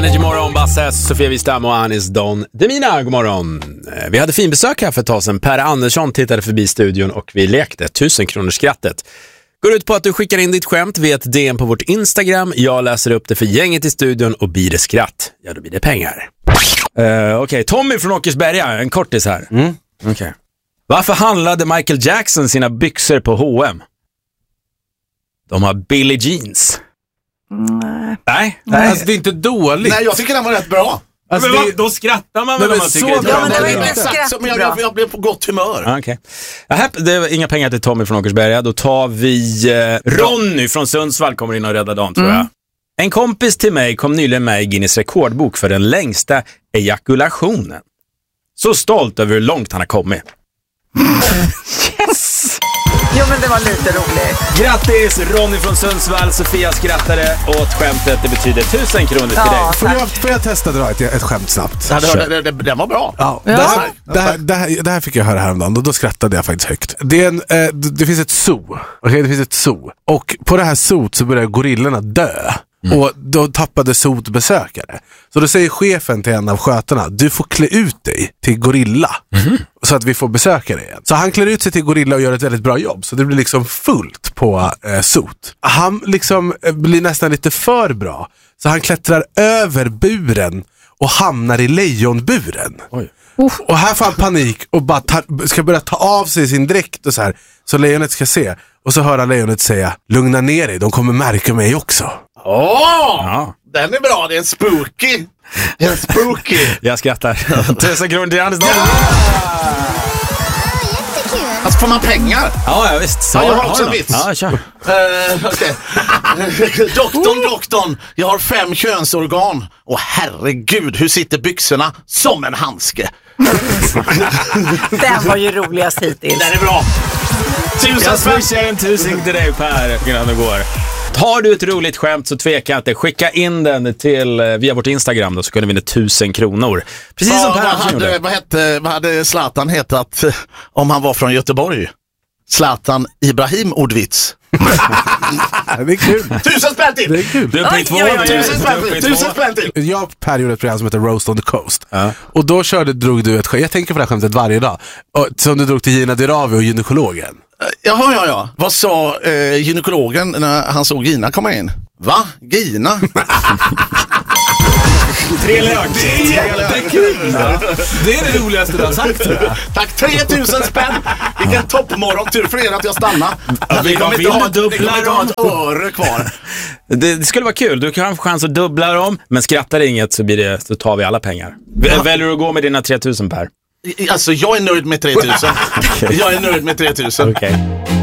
Energy morgon, Basses, Sofia Wistam och Anis Don Demina, god morgon. Vi hade fin besök här för ett tag sedan. Per Andersson tittade förbi studion och vi lekte 1000 kronors skrattet. Går ut på att du skickar in ditt skämt via ett DM på vårt Instagram. Jag läser upp det för gänget i studion och blir det skratt, ja då blir det pengar. Okej, Tommy från Åkersberga, en kortis här. Okay. Varför handlade Michael Jackson sina byxor på H&M? De har Billie Jeans. Nej. Alltså, det är inte dåligt. Nej, jag tycker den var rätt bra. Alltså, men då skrattar man väl om man tycker det är bra. Ja, men det var inte skratt. Jag blev på gott humör. Okay. Det var inga pengar till Tommy från Åkersberga. Då tar vi Ronny från Sundsvall kommer in och räddar dagen, tror jag. En kompis till mig kom nyligen med i Guinness rekordbok för den längsta ejakulationen. Så stolt över hur långt han har kommit. Yes! Jo, men det var lite roligt. Grattis Ronny från Sundsvall. Sofia skrattade åt skämtet. Det betyder 1000 kronor till dig. Får jag testa dra ett skämt snabbt? Den var bra. Ja. Det här fick jag höra häromdagen och då skrattade jag faktiskt högt. Det finns ett zoo. Okay, det finns ett zoo. Och på det här zoot så börjar gorillorna dö. Och då tappade zoot besökare. Så då säger chefen till en av skötarna: du får klä ut dig till gorilla så att vi får besökare igen. Så han klär ut sig till gorilla och gör ett väldigt bra jobb. Så det blir liksom fullt på zoot. Han liksom blir nästan lite för bra. Så han klättrar över buren och hamnar i lejonburen. Oj. Och här får han panik och bara ska börja ta av sig sin dräkt och så här. Så lejonet ska se. Och så hör han lejonet säga: lugna ner dig, de kommer märka mig också. Den är bra, det är en spooky. Jag skrattar. 1000 kronor till Anders. Alltså får man pengar? Ja, visst. Ja, jag har också en vits. Ja, kör. Okay. Doktorn, jag har 5 könsorgan. Och herregud, hur sitter byxorna som en handske? Den var ju roligast hittills. Den är bra. 1000 swishar 1000 till dig Per innan det går. Har du ett roligt skämt så tveka inte. Skicka in den till via vårt Instagram då, så kunde vi vinna 1000 kronor. Precis som Per. Vad hade Zlatan hetat om han var från Göteborg? Zlatan Ibrahim Ordvits. Det är kul. 1000 spänn till. Det är kul. Du är uppe i 2. 1000 spänn till. Jag och Per gjorde ett program som heter Roast on the Coast. Och då drog du ett skämt. Jag tänker på det här skämtet varje dag. Som du drog till Gina Dirawi och gynekologen. Ja. Vad sa gynekologen när han såg Gina komma in? Va? Gina? 3 lök. Det är kul. Det är det roligaste du har sagt, tror jag. Tack, 3000 spänn. Vilken toppmorgon, tur för er att jag stannar. Vi kommer inte ha ett öre kvar. Det skulle vara kul. Du kan ha en chans att dubbla dem, men skrattar inget så tar vi alla pengar. Väljer du att gå med dina 3000 Per? Alltså jag är nöjd med 3000. Jag är nöjd med 3000. Okej.